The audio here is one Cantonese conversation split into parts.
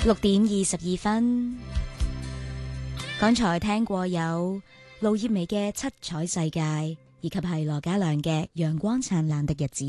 6:22。剛才聽過有盧業美嘅《七彩世界》，以及係羅嘉良嘅《陽光燦爛的日子》。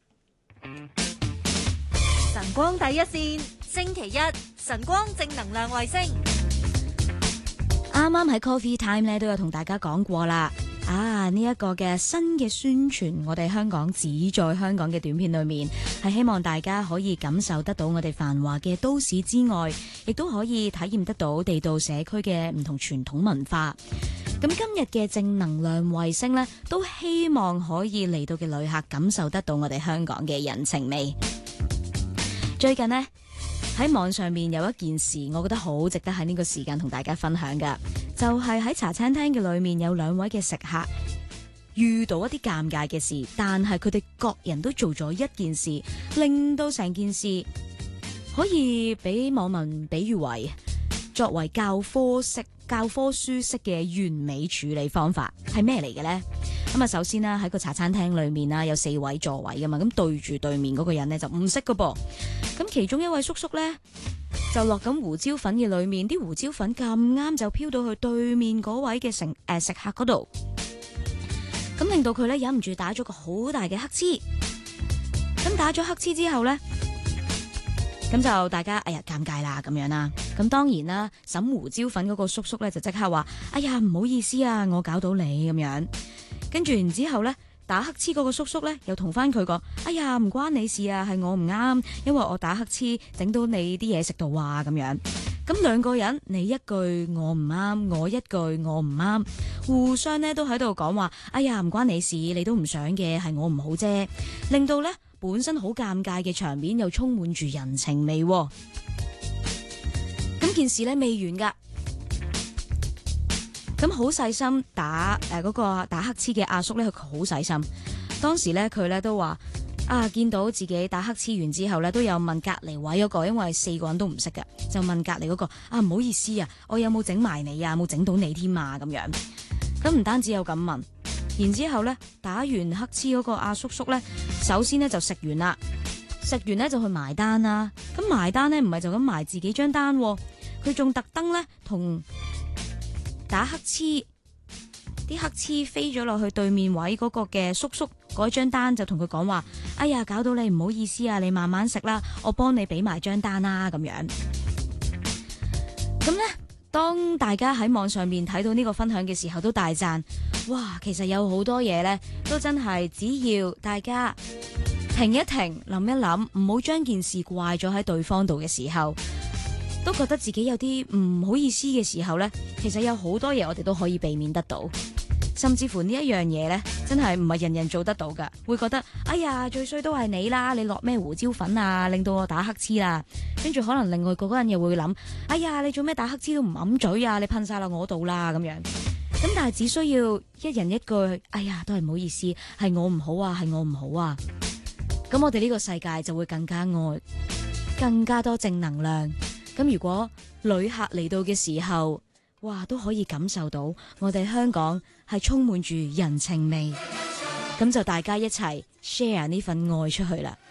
晨光第一線，星期一晨光正能量衛星。 啱啱喺 Coffee Time 咧都有同大家講過啦。呢一個嘅新嘅宣傳，我哋香港只在香港嘅短片裏面，係希望大家可以感受得到我哋繁華嘅都市之外，亦都可以體驗得到地道社區嘅唔同傳統文化。咁今日嘅正能量衛星呢，都希望可以嚟到嘅旅客感受得到我哋香港嘅人情味。最近呢，喺網上面有一件事，我覺得好值得喺呢個時間同大家分享㗎，就係喺茶餐廳嘅裏面有兩位嘅食客遇到一啲尷尬嘅事，但係佢哋各人都做咗一件事，令到成件事可以俾網民比喻為作為教科書式嘅完美處理方法，係咩嚟嘅呢？咁首先啦，喺個茶餐廳裏面啦，有4位座位噶嘛，咁對住對面嗰個人呢，就唔識噶噃。咁其中一位叔叔呢，就落緊胡椒粉嘅裏面，啲胡椒粉咁啱就飄到去對面嗰位嘅食客嗰度，咁令到佢呢忍唔住打咗個好大嘅乞嗤。咁打咗乞嗤之後呢，咁就大家尷尬啦咁樣啦。咁當然啦，審胡椒粉嗰個叔叔呢，就即刻話：唔好意思啊，我搞到你咁樣。跟住然之後呢，打乞嗤嗰個叔叔呢，又同翻佢講：唔關你事啊，係我唔啱，因為我打乞嗤整到你啲嘢食度啊咁樣。咁兩個人你一句我唔啱，我一句我唔啱，互相呢都喺度講話：唔關你事，你都唔想嘅，係我唔好啫，令到呢本身好尷尬嘅場面又充滿住人情味。咁件事呢未完噶。咁好細心打嗰個打乞嗤嘅阿叔咧，佢好細心。當時咧佢咧都話見到自己打乞嗤完之後咧，都有問隔離位嗰個，因為4個人都唔識嘅，就問隔離嗰個唔好意思啊，我有冇整埋你啊？有冇整到你添啊？咁樣。咁唔單止有咁問，然之後咧打完乞嗤嗰個阿叔叔咧，首先咧就食完啦，食完咧就去埋單啦。咁埋單咧唔係就咁埋自己張單，佢仲特登咧同打乞嗤，啲乞嗤飛咗落去對面位嗰個嘅叔叔嗰張單，就同佢講話：搞到你唔好意思啊，你慢慢食啦，我幫你俾埋張單啦咁樣。咁呢，當大家喺網上面睇到呢個分享嘅時候，都大讚：哇，其實有好多嘢呢，都真係只要大家停一停，諗一諗，唔好將件事怪咗喺對方度嘅時候，都覺得自己有啲唔好意思嘅時候呢，其實有好多嘢我哋都可以避免得到，甚至乎呢一樣嘢呢，真係唔係人人做得到噶，會覺得最衰都係你啦，你落咩胡椒粉啊，令到我打乞嗤啦，跟住可能另外嗰個人又會諗：你做咩打乞嗤都唔揞嘴啊，你噴晒落我度啦咁樣。咁但係只需要一人一句：都係唔好意思，係我唔好啊，係我唔好啊。咁我哋呢個世界就會更加愛，更加多正能量。咁如果旅客嚟到嘅時候，都可以感受到我哋香港係充滿住人情味，咁就大家一齊 share 呢份愛出去啦。